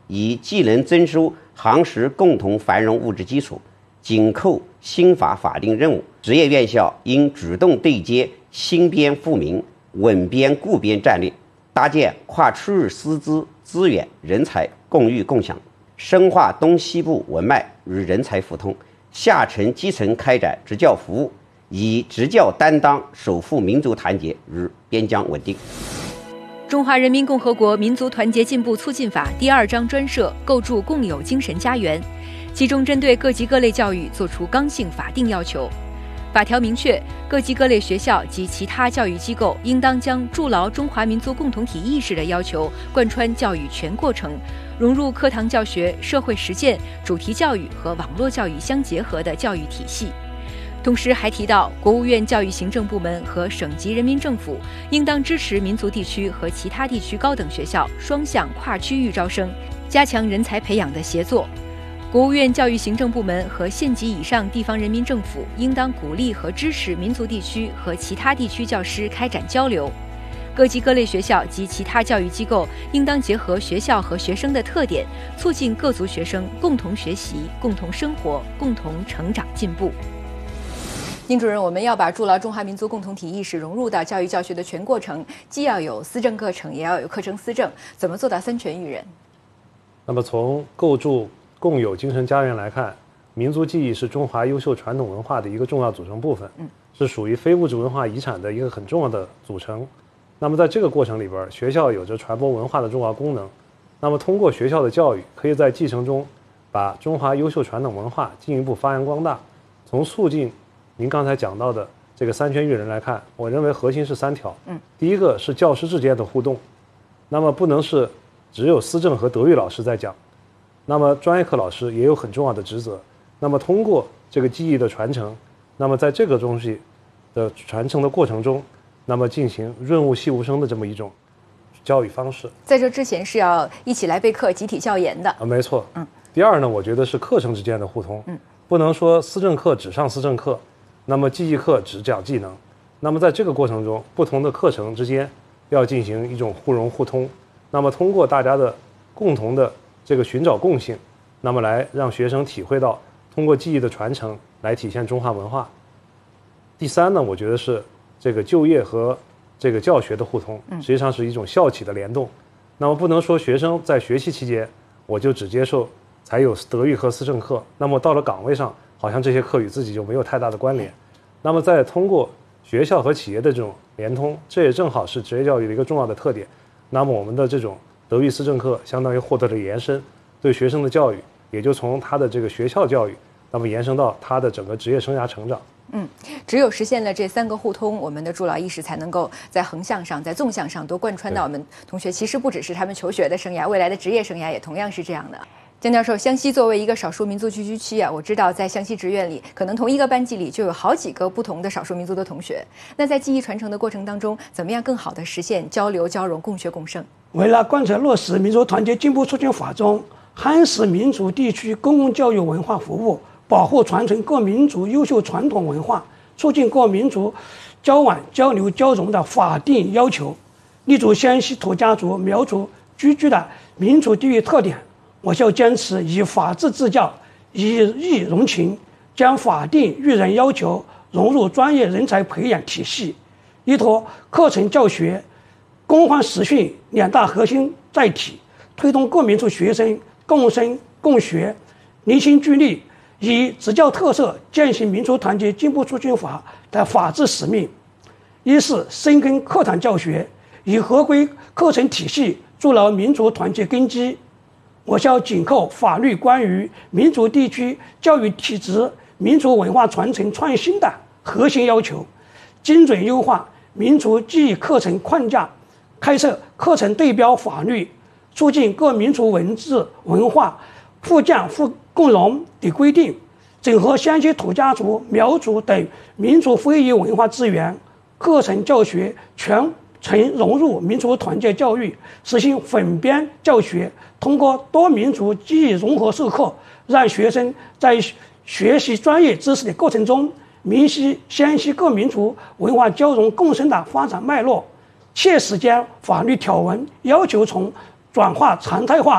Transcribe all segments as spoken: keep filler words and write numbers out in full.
以技能增收行时共同繁荣物质基础，紧扣新法法定任务。职业院校应主动对接新编富民、稳编固编战略，搭建跨区域师资、资源、人才共育共享，深化东西部文脉与人才互通，下沉基层开展职教服务，以职教担当守护民族团结与边疆稳定。 中华人民共和国民族团结进步促进法第二章专设构筑共有精神家园，其中针对各级各类教育作出刚性法定要求。法条明确，各级各类学校及其他教育机构应当将筑牢中华民族共同体意识的要求贯穿教育全过程，融入课堂教学、社会实践、主题教育和网络教育相结合的教育体系。同时还提到，国务院教育行政部门和省级人民政府应当支持民族地区和其他地区高等学校双向跨区域招生，加强人才培养的协作。国务院教育行政部门和县级以上地方人民政府应当鼓励和支持民族地区和其他地区教师开展交流。各级各类学校及其他教育机构应当结合学校和学生的特点，促进各族学生共同学习、共同生活、共同成长进步。丁主任，我们要把筑牢中华民族共同体意识融入到教育教学的全过程，既要有思政课程，也要有课程思政，怎么做到三全育人？ 那么从构筑共有精神家园来看，民族记忆是中华优秀传统文化的一个重要组成部分，嗯，是属于非物质文化遗产的一个很重要的组成。那么在这个过程里边，学校有着传播文化的重要功能。那么通过学校的教育，可以在继承中把中华优秀传统文化进一步发扬光大。从促进您刚才讲到的这个三全育人来看，我认为核心是三条。嗯，第一个是教师之间的互动，那么不能是只有思政和德育老师在讲，那么专业课老师也有很重要的职责。那么通过这个记忆的传承，那么在这个东西的传承的过程中，那么进行润物细无声的这么一种教育方式。 在这之前是要一起来备课、集体教研的。 啊，没错。嗯。第二呢，我觉得是课程之间的互通。嗯。不能说思政课只上思政课，那么记忆课只讲技能。那么在这个过程中，不同的课程之间要进行一种互融互通。那么通过大家的共同的这个寻找共性，那么来让学生体会到通过记忆的传承来体现中华文化。第三呢，我觉得是这个就业和这个教学的互通，实际上是一种校企的联动。那么不能说学生在学习期间我就只接受才有德育和思政课，那么到了岗位上好像这些课与自己就没有太大的关联。那么再通过学校和企业的这种联通，这也正好是职业教育的一个重要的特点。那么我们的这种德育思政课相当于获得了延伸，对学生的教育也就从他的这个学校教育，那么延伸到他的整个职业生涯成长。 嗯，只有实现了这三个互通，我们的筑牢意识才能够在横向上、在纵向上都贯穿到我们同学。其实不只是他们求学的生涯，未来的职业生涯也同样是这样的。江教授，湘西作为一个少数民族聚居区啊，我知道在湘西职院里，可能同一个班级里就有好几个不同的少数民族的同学。那在记忆传承的过程当中，怎么样更好地实现交流、交融、共学共生？ 为了贯彻落实民族团结进步促进法中夯实民族地区公共教育文化服务，保护传承各民族优秀传统文化，促进各民族交往交流交融的法定要求，立足湘西土家族苗族居住的民族地域特点，我校坚持以法治治教，以义融情，将法定育人要求融入专业人才培养体系，依托课程教学、公换实训两大核心载体，推动各民族学生共生共学，凝心聚力，以职教特色践行民族团结进步促进法的法治使命。一是深耕课堂教学，以合规课程体系筑牢民族团结根基。我校紧扣法律关于民族地区教育体制民族文化传承创新的核心要求，精准优化民族记忆课程框架，开设课程对标法律，促进各民族文字文化互鉴互共融的规定，整合湘西土家族、苗族等民族非遗文化资源，课程教学全程融入民族团结教育，实行混编教学，通过多民族记忆融合授课，让学生在学习专业知识的过程中，明晰湘西各民族文化交融共生的发展脉络，切实将法律条文要求从转化常态化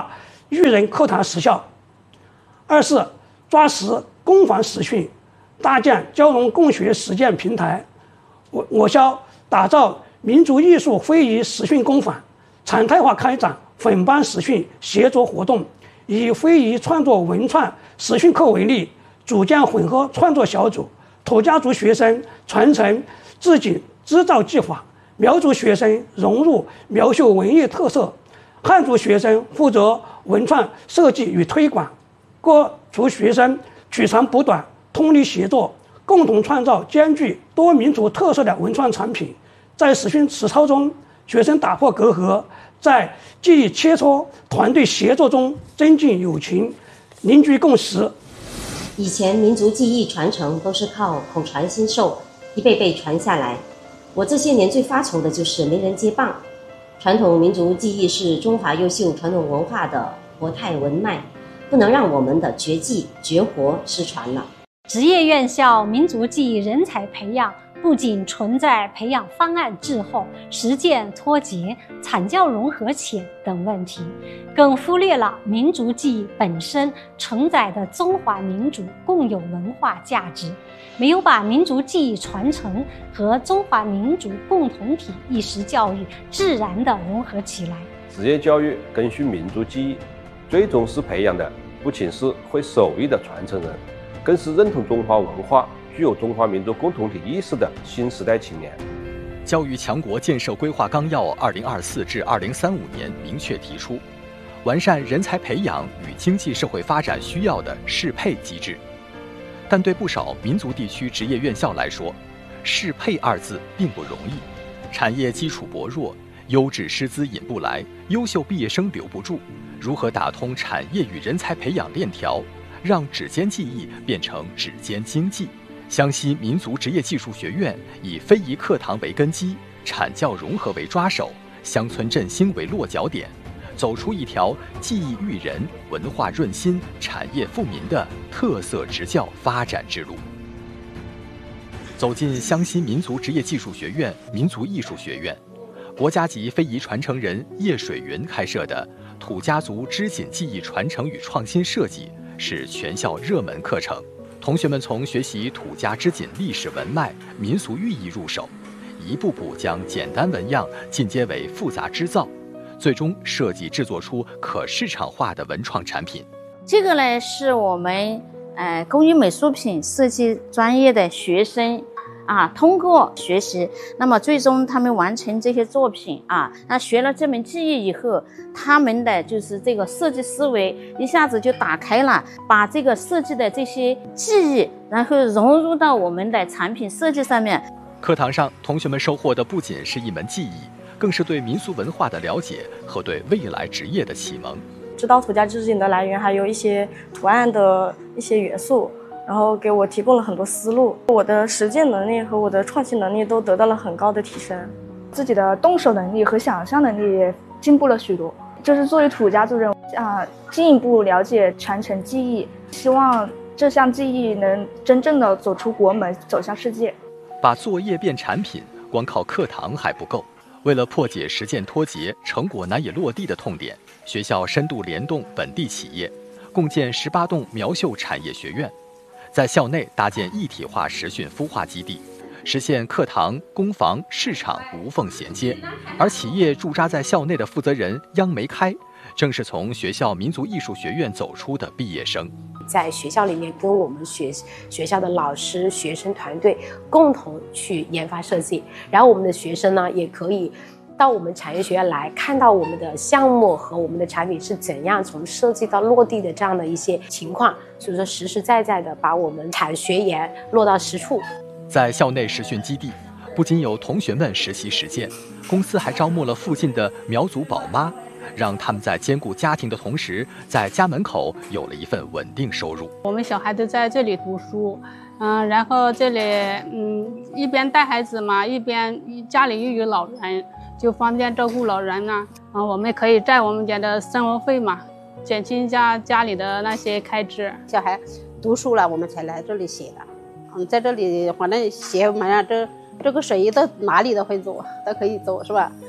育人课堂实效。二是抓实公防实训，搭建交融共学实践平台。我我校打造民族艺术非遗实训工坊，常态化开展分班实训协作活动，以非遗创作文创实训课为例，组建混合创作小组，土家族学生传承制锦织造技法，苗族学生融入苗绣文艺特色，汉族学生负责文创设计与推广，各族学生取长补短，通力协作，共同创造兼具多民族特色的文创产品。在实训实操中，学生打破隔阂，在技艺切磋、团队协作中增进友情，凝聚共识。 以前民族技艺传承都是靠口传心授，一辈辈传下来。我这些年最发愁的就是没人接棒。传统民族技艺是中华优秀传统文化的活态文脉，不能让我们的绝技绝活失传了。 职业院校民族技艺人才培养不仅存在培养方案滞后、实践脱节、产教融合浅等问题，更忽略了民族技艺本身承载的中华民族共有文化价值，没有把民族技艺传承和中华民族共同体意识教育自然地融合起来。 职业教育更需民族技艺，最重视培养的不仅是会手艺的传承人，更是认同中华文化、具有中华民族共同体意识的新时代青年。 教育强国建设规划纲要二零二四至二零三五年明确提出，完善人才培养与经济社会发展需要的适配机制。但对不少民族地区职业院校来说，适配二字并不容易，产业基础薄弱，优质师资引不来，优秀毕业生留不住，如何打通产业与人才培养链条，让指尖技艺变成指尖经济？湘西民族职业技术学院以非遗课堂为根基，产教融合为抓手，乡村振兴为落脚点，走出一条技艺育人、文化润心、产业富民的特色职教发展之路。走进湘西民族职业技术学院民族艺术学院，国家级非遗传承人叶水云开设的土家族织锦技艺传承与创新设计是全校热门课程。同学们从学习土家织锦历史文脉、民俗寓意入手，一步步将简单纹样进阶为复杂织造，最终设计制作出可市场化的文创产品。 这个呢，是我们呃工艺美术品设计专业的学生啊，通过学习，那么最终他们完成这些作品啊，那学了这门技艺以后，他们的就是这个设计思维一下子就打开了，把这个设计的这些技艺，然后融入到我们的产品设计上面。 课堂上，同学们收获的不仅是一门技艺，更是对民俗文化的了解和对未来职业的启蒙。 知道土家织锦的来源，还有一些图案的一些元素，然后给我提供了很多思路，我的实践能力和我的创新能力都得到了很高的提升， 自己的动手能力和想象能力也进步了许多。就是作为土家族人啊，进一步了解传承技艺，希望这项技艺能真正的走出国门，走向世界。 把作业变产品，光靠课堂还不够。为了破解实践脱节、成果难以落地的痛点，学校深度联动本地企业，共建十八栋苗绣产业学院。在校内搭建一体化实训孵化基地，实现课堂、工坊、市场无缝衔接。而企业驻扎在校内的负责人央梅开，正是从学校民族艺术学院走出的毕业生。 在学校里面跟我们学学校的老师、学生团队共同去研发设计，然后我们的学生呢也可以到我们产业学院来看到我们的项目和我们的产品是怎样从设计到落地的这样的一些情况，所以说实实在在的把我们产学研落到实处。 在校内实训基地，不仅有同学们实习实践，公司还招募了附近的苗族宝妈，让他们在兼顾家庭的同时，在家门口有了一份稳定收入。 我们小孩都在这里读书，嗯，然后这里嗯一边带孩子嘛，一边家里又有老人，就方便照顾老人呢。啊，我们可以赚我们家的生活费嘛，减轻一下家里的那些开支。 小孩读书了，我们才来这里写的。嗯，在这里反正写，马上这这个生意到哪里都会做，都可以做，是吧？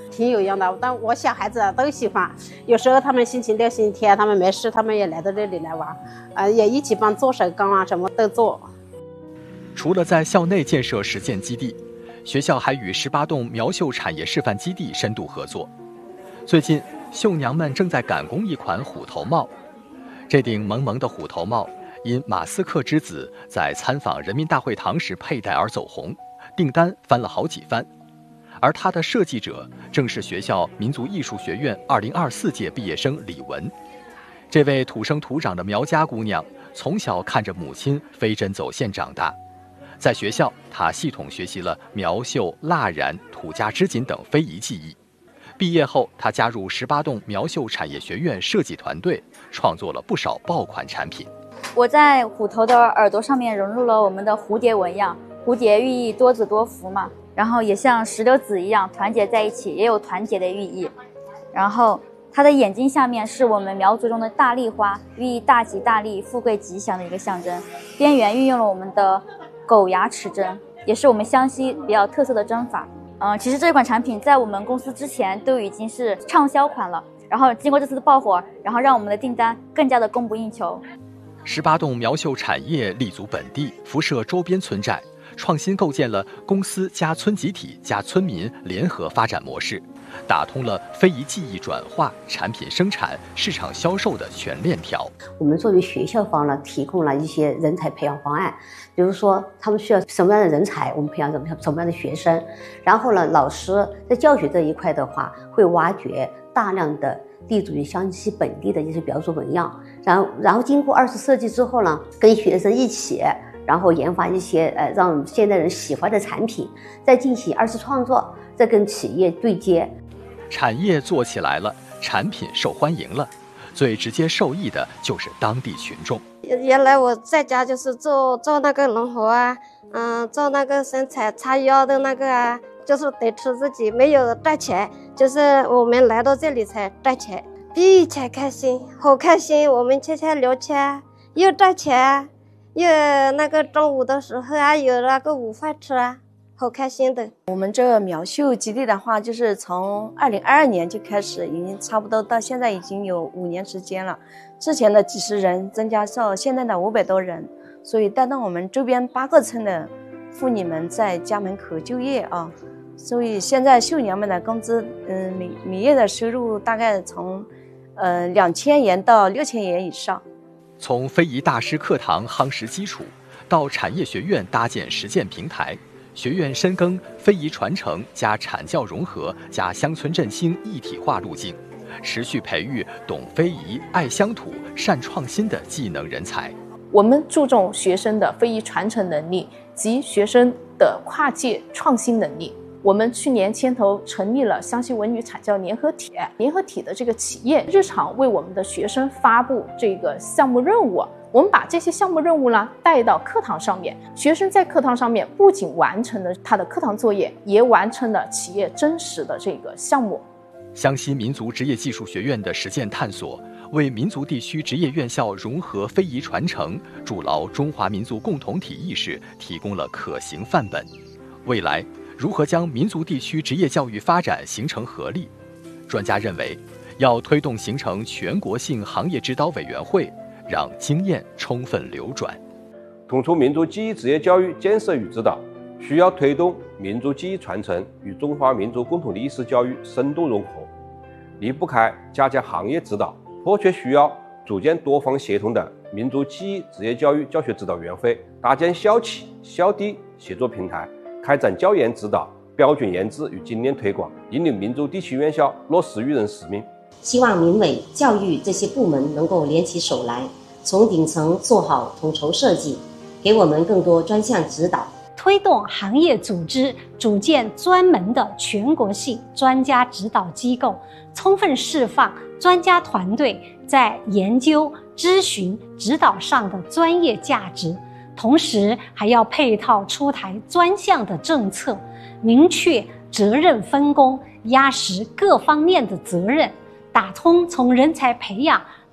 挺有用的。但我小孩子都喜欢，有时候他们星期六、星期天他们没事，他们也来到这里来玩，呃，也一起帮做手工啊，什么都做。 除了在校内建设实践基地，学校还与十八洞苗绣产业示范基地深度合作。最近，绣娘们正在赶工一款虎头帽。这顶萌萌的虎头帽因马斯克之子在参访人民大会堂时佩戴而走红，订单翻了好几番。而它的设计者正是学校民族艺术学院二零二四届毕业生李文。这位土生土长的苗家姑娘，从小看着母亲飞针走线长大。在学校，她系统学习了苗绣、蜡染、土家织锦等非遗技艺。毕业后，她加入十八洞苗绣产业学院设计团队，创作了不少爆款产品。 我在虎头的耳朵上面融入了我们的蝴蝶纹样，蝴蝶寓意多子多福嘛，然后也像石榴籽一样团结在一起，也有团结的寓意。然后它的眼睛下面是我们苗族中的大丽花，寓意大吉大利、富贵吉祥的一个象征。边缘运用了我们的狗牙齿针，也是我们湘西比较特色的针法。嗯、呃，其实这款产品在我们公司之前都已经是畅销款了，然后经过这次的爆火，然后让我们的订单更加的供不应求。 十八洞苗绣产业立足本地，辐射周边村寨，创新构建了公司加村集体加村民联合发展模式，打通了非遗技艺转化、产品生产、市场销售的全链条。 我们作为学校方呢，提供了一些人才培养方案，比如说他们需要什么样的人才，我们培养什么什么样的学生。然后呢，老师在教学这一块的话，会挖掘大量的立足于湘西本地的一些苗族纹样，然后然后经过二次设计之后呢，跟学生一起，然后研发一些呃让现代人喜欢的产品，再进行二次创作，再跟企业对接。 产业做起来了，产品受欢迎了，最直接受益的就是当地群众。 原来我在家就是做做那个农活啊，嗯、呃，做那个生产插腰的那个啊，就是得吃自己，没有赚钱，就是我们来到这里才赚钱，比以前开心，好开心。我们天天聊天，又赚钱，又那个中午的时候啊，有那个午饭吃啊。好开心的。 我们这个苗绣基地的话，就是从二零二二年就开始，已经差不多到现在已经有五年时间了。之前的几十人增加到现在的五百多人，所以带动我们周边八个村的妇女们在家门口就业啊。所以现在绣娘们的工资，嗯，每每月的收入大概从呃两千元到六千元以上。 从非遗大师课堂夯实基础，到产业学院搭建实践平台。学院深耕非遗传承加产教融合加乡村振兴一体化路径，持续培育懂非遗、爱乡土、善创新的技能人才。 我们注重学生的非遗传承能力及学生的跨界创新能力。我们去年牵头成立了湘西文旅产教联合体，联合体的这个企业日常为我们的学生发布这个项目任务。我们把这些项目任务呢带到课堂上面，学生在课堂上面不仅完成了他的课堂作业，也完成了企业真实的这个项目。 湘西民族职业技术学院的实践探索，为民族地区职业院校融合非遗传承、筑牢中华民族共同体意识提供了可行范本。未来如何将民族地区职业教育发展形成合力？专家认为，要推动形成全国性行业指导委员会，让经验充分流转。 突出民族技艺职业教育建设与指导，需要推动民族技艺传承与中华民族共同体意识教育深度融合，离不开加强行业指导，迫切需要组建多方协同的民族技艺职业教育教学指导委员会，搭建校企、校地协作平台，开展教研指导、标准研制与经验推广，引领民族地区院校落实育人使命。 希望民委、教育这些部门能够联起手来，从顶层做好统筹设计，给我们更多专项指导， 推动行业组织组建专门的全国性专家指导机构，充分释放专家团队在研究、咨询、指导上的专业价值，同时还要配套出台专项的政策，明确责任分工，压实各方面的责任，打通从人才培养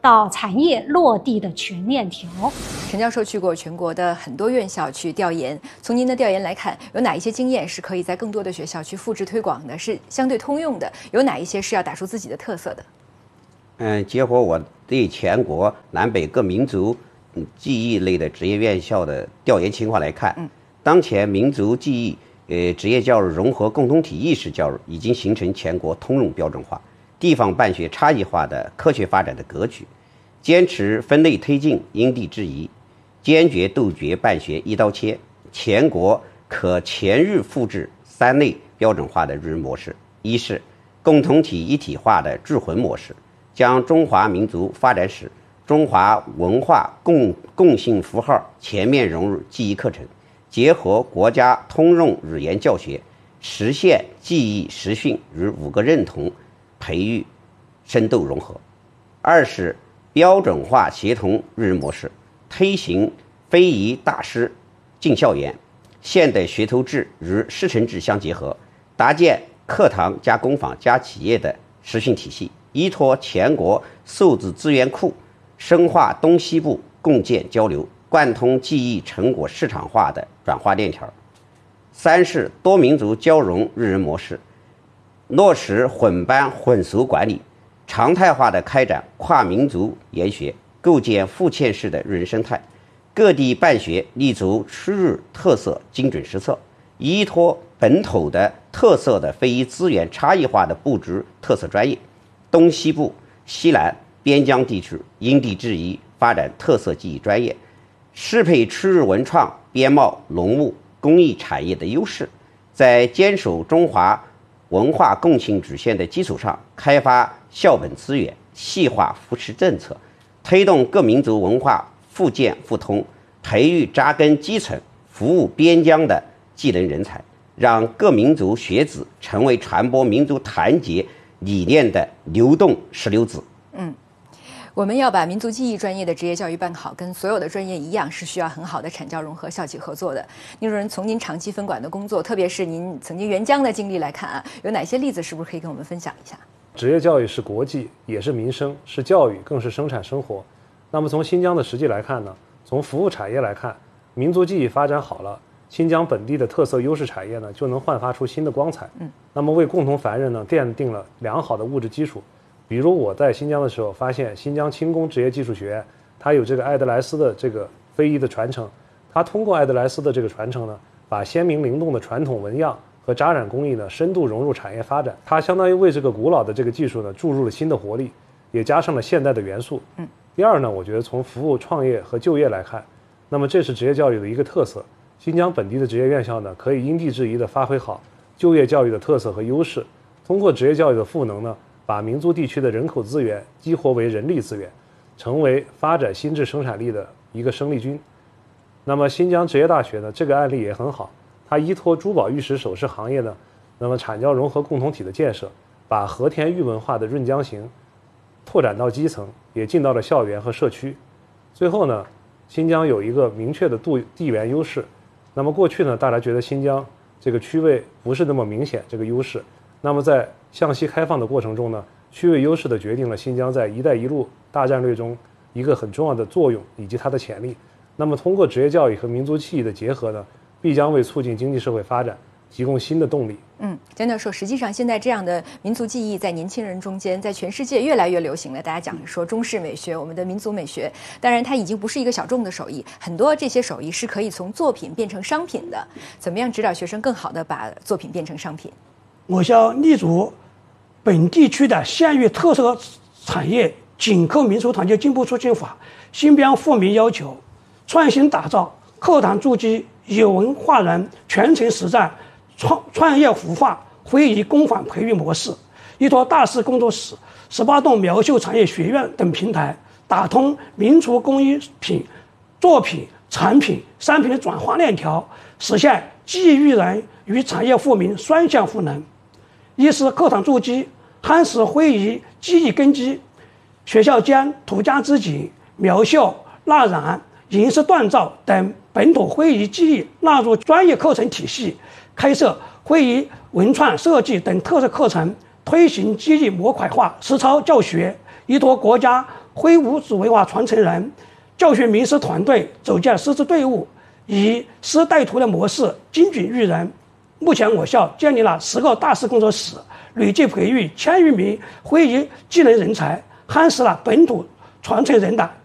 到产业落地的全链条。 陈教授去过全国的很多院校去调研，从您的调研来看，有哪一些经验是可以在更多的学校去复制推广的，是相对通用的？有哪一些是要打出自己的特色的？ 嗯，结合我对全国南北各民族嗯技艺类的职业院校的调研情况来看，嗯，当前民族技艺呃职业教育融合共同体意识教育已经形成全国通用标准化、地方办学差异化的科学发展的格局，坚持分类推进、因地制宜，坚决杜绝办学一刀切，全国可全日复制三类标准化的日模式：一是共同体一体化的智魂模式。将中华民族发展史、中华文化共共性符号全面融入记忆课程，结合国家通用语言教学，实现记忆实训与五个认同，培育深度融合。二是标准化协同日模式，推行非遗大师进校园、现代学徒制与师承制相结合，搭建课堂加工坊加企业的实训体系。依托全国数字资源库，深化东西部共建交流，贯通技艺成果市场化的转化链条。三是多民族交融日人模式，落实混班混熟管理，常态化的开展跨民族研学，构建富嵌式的日人生态。各地办学立足区域特色精准施策，依托本土的特色的非遗资源差异化的布局特色专业。东西部、西南、边疆地区因地制宜发展特色技艺专业，适配区域文创、边贸、农牧、工艺产业的优势，在坚守中华文化共性主线的基础上，开发校本资源，细化扶持政策，推动各民族文化互鉴互通，培育扎根基层、服务边疆的技能人才，让各民族学子成为传播民族团结理念的流动石榴子。 嗯，我们要把民族技艺专业的职业教育办好，跟所有的专业一样，是需要很好的产教融合、校企合作的。宁主任，从您长期分管的工作，特别是您曾经援疆的经历来看啊，有哪些例子是不是可以跟我们分享一下？ 职业教育是国际，也是民生，是教育，更是生产生活。那么从新疆的实际来看呢，从服务产业来看，民族技艺发展好了，新疆本地的特色优势产业呢，就能焕发出新的光彩。嗯，那么为共同繁荣呢，奠定了良好的物质基础。比如我在新疆的时候，发现新疆轻工职业技术学院，它有这个艾德莱斯的这个非遗的传承。它通过艾德莱斯的这个传承呢，把鲜明灵动的传统纹样和扎染工艺呢，深度融入产业发展。它相当于为这个古老的这个技术呢，注入了新的活力，也加上了现代的元素。嗯。第二呢，我觉得从服务创业和就业来看，那么这是职业教育的一个特色。新疆本地的职业院校呢，可以因地制宜地发挥好就业教育的特色和优势，通过职业教育的赋能呢，把民族地区的人口资源激活为人力资源，成为发展新质生产力的一个生力军。那么新疆职业大学呢，这个案例也很好，它依托珠宝玉石首饰行业呢，那么产教融合共同体的建设，把和田玉文化的润江行拓展到基层，也进到了校园和社区。最后呢，新疆有一个明确的地地缘优势。那么过去呢，大家觉得新疆这个区位不是那么明显这个优势。那么在向西开放的过程中呢，区位优势的决定了新疆在“一带一路”大战略中一个很重要的作用以及它的潜力。那么通过职业教育和民族技艺的结合呢，必将为促进经济社会发展提供新的动力。 嗯，江教授，实际上现在这样的民族技艺在年轻人中间，在全世界越来越流行了。大家讲说中式美学，我们的民族美学，当然它已经不是一个小众的手艺，很多这些手艺是可以从作品变成商品的。怎么样指导学生更好的把作品变成商品？ 我校立足本地区的县域特色产业，紧扣民族团结进步促进法新编赋名要求，创新打造课堂筑基、有文化人全程实战创创业孵化非遗工坊培育模式，依托大师工作室、十八栋苗绣产业学院等平台，打通民族工艺品、作品、产品、商品的转化链条，实现技艺人与产业富民双向赋能。一是课堂筑基，夯实非遗技艺根基，学校将土家织锦、苗绣、蜡染、银饰锻造等本土非遗技艺纳入专业课程体系，开设非遗文创设计等特色课程，推行技艺模块化实操教学，依托国家徽武祖文化传承人、教学名师团队走进师资队伍，以师带徒的模式精准育人。目前我校建立了十个大师工作室，累计培育千余名非遗技能人才，夯实了本土传承人的